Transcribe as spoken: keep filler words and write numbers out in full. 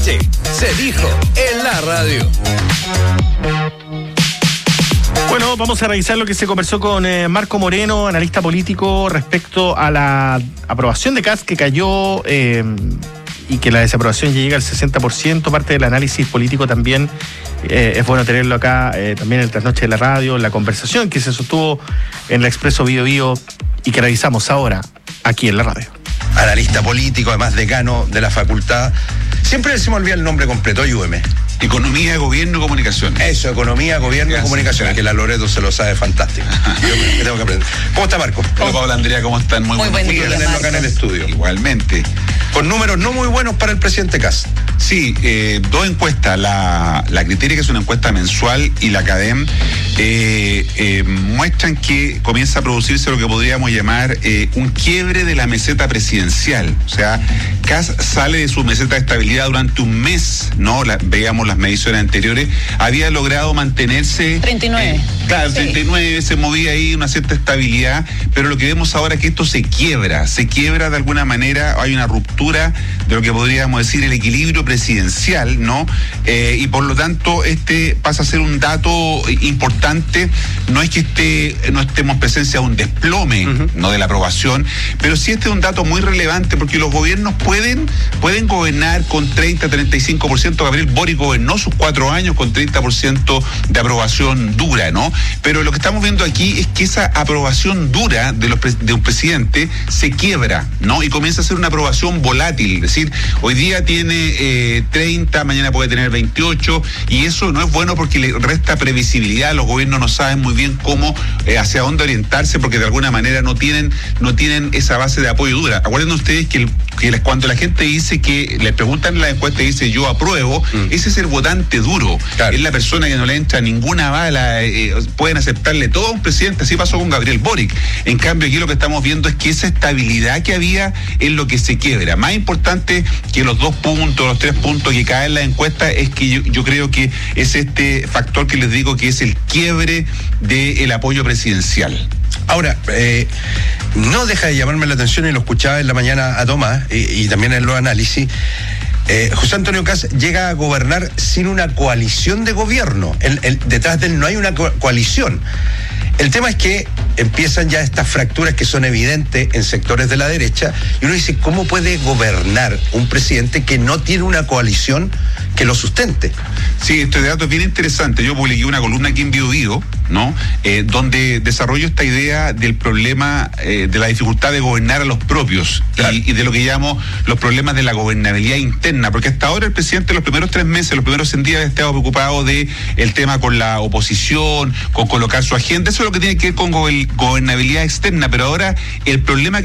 noche se dijo en la radio. Bueno, vamos a revisar lo que se conversó con eh, Marco Moreno, analista político, respecto a la aprobación de Kast que cayó eh, y que la desaprobación ya llega al sesenta por ciento. Parte del análisis político también eh, es bueno tenerlo acá, eh, también en el trasnoche de la radio, la conversación que se sostuvo en el Expreso Bio Bio y que revisamos ahora aquí en la radio. Analista político, además decano de la facultad. Siempre se me olvida el nombre completo, ayúdeme. Economía, Gobierno y Comunicación. Eso, Economía, Gobierno y Comunicación, claro. Que la Loreto se lo sabe fantástico. Yo me tengo que aprender. ¿Cómo está, Marco? Hola, Pablo, Andrea, ¿cómo están? Muy, muy buen día, tenerlo acá en el estudio. Igualmente. Con números no muy buenos para el presidente Kast. Sí, eh, dos encuestas, la, la Criteria, que es una encuesta mensual, y la CADEM, eh, eh, muestran que comienza a producirse lo que podríamos llamar eh, un quiebre de la meseta presidencial. O sea, Kast sale de su meseta de estabilidad durante un mes, ¿no? La, veíamos las mediciones anteriores, había logrado mantenerse... treinta y nueve. Eh, claro, sí. treinta y nueve, se movía ahí una cierta estabilidad, pero lo que vemos ahora es que esto se quiebra, se quiebra de alguna manera, hay una ruptura de lo que podríamos decir el equilibrio presidencial, ¿no? Eh, y por lo tanto, este pasa a ser un dato importante. No es que esté, no estemos en presencia de un desplome, uh-huh. no de la aprobación, pero sí este es un dato muy relevante, porque los gobiernos pueden, pueden gobernar con treinta, treinta y cinco por ciento. Gabriel Boric gobernó sus cuatro años con treinta por ciento de aprobación dura, ¿no? Pero lo que estamos viendo aquí es que esa aprobación dura de, los, de un presidente se quiebra, ¿no? Y comienza a ser una aprobación volátil, es decir, hoy día tiene eh, treinta, mañana puede tener veintiocho, y eso no es bueno porque le resta previsibilidad. Los gobiernos no saben muy bien cómo, eh, hacia dónde orientarse, porque de alguna manera no tienen, no tienen esa base de apoyo dura. Acuérdense ustedes que, el, que cuando la gente dice que, les preguntan en la encuesta y dice yo apruebo, mm. ese es el votante duro, claro. Es la persona que no le entra ninguna bala, eh, pueden aceptarle todo a un presidente. Así pasó con Gabriel Boric. En cambio, aquí lo que estamos viendo es que esa estabilidad que había es lo que se quiebra. Más importante que los dos puntos, los tres puntos que caen en la encuesta, es que yo, yo creo que es este factor que les digo que es el quiebre del apoyo presidencial. Ahora, eh, no deja de llamarme la atención, y lo escuchaba en la mañana a Tomás, y, y también en los análisis. Eh, José Antonio Kast llega a gobernar sin una coalición de gobierno. El, el, detrás de él no hay una co- coalición. El tema es que empiezan ya estas fracturas que son evidentes en sectores de la derecha, y uno dice, ¿cómo puede gobernar un presidente que no tiene una coalición que lo sustente? Sí, este dato es bien interesante. Yo publiqué una columna aquí en Bio Bio, ¿no? Eh, donde desarrollo esta idea del problema, eh, de la dificultad de gobernar a los propios, claro. y, y de lo que llamo los problemas de la gobernabilidad interna, porque hasta ahora el presidente los primeros tres meses, los primeros cien días, ha estado preocupado de el tema con la oposición, con colocar su agenda. Eso es lo que tiene que ver con gobernabilidad externa, pero ahora el problema